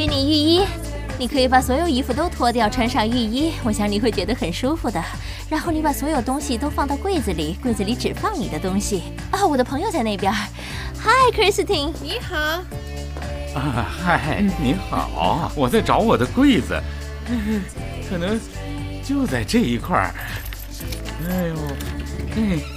给你浴衣，你可以把所有衣服都脱掉，穿上浴衣，我想你会觉得很舒服的。然后你把所有东西都放到柜子里，柜子里只放你的东西。啊，我的朋友在那边。嗨 Christine， 你好。 啊，嗨，你好，我在找我的柜子，可能就在这一块儿。哎呦，